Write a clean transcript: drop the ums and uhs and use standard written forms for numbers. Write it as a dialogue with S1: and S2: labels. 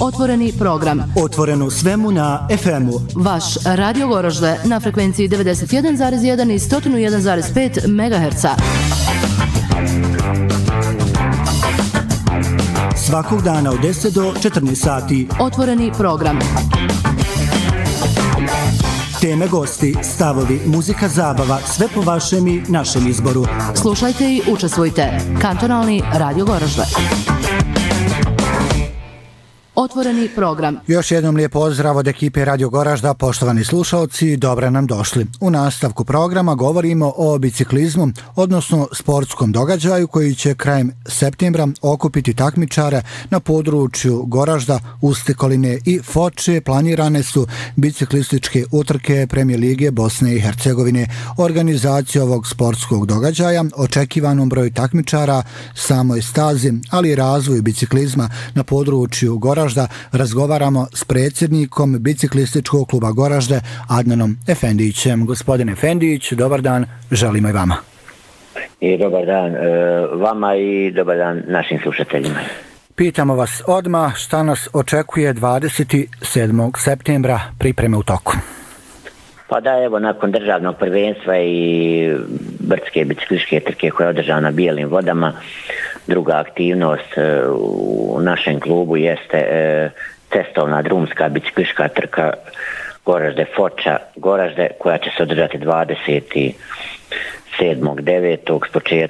S1: Otvoreni program.
S2: Otvoreno svemu na FM-u.
S1: Vaš Radio Goražde na frekvenciji 91,1 i 101,5 MHz.
S2: Svakog dana od 10 do 14 sati.
S1: Otvoreni program.
S2: Teme, gosti, stavovi, muzika, zabava, sve po vašem i našem izboru.
S1: Slušajte i učestvujte. Kantonalni Radio Goražde. Otvoreni program.
S2: Još jednom lijep pozdrav od ekipe Radio Goražda, poštovani slušalci, dobro nam došli. U nastavku programa govorimo o biciklizmu, odnosno sportskom događaju koji će krajem septembra okupiti takmičare na području Goražda, Ustikoline i Foče. Planirane su biciklističke utrke Premijer Lige Bosne i Hercegovine. Organizaciju ovog sportskog događaja, očekivanom broju takmičara, samoj stazi, ali i razvoju biciklizma na području Goražda razgovaramo s predsjednikom biciklističkog kluba Goražde, Adnanom Efendićem. Gospodin Efendić, dobar dan, želimo i vama.
S3: I dobar dan vama i dobar dan našim slušateljima.
S2: Pitamo vas odmah šta nas očekuje 27. septembra, pripreme u toku.
S3: Pa da, evo, nakon državnog prvenstva i brdske biciklističke trke koja je održana na Bijelim vodama, druga aktivnost u našem klubu jeste cestovna drumska biciklistička trka Goražde Foča Goražde, koja će se održati 27.9. s početkom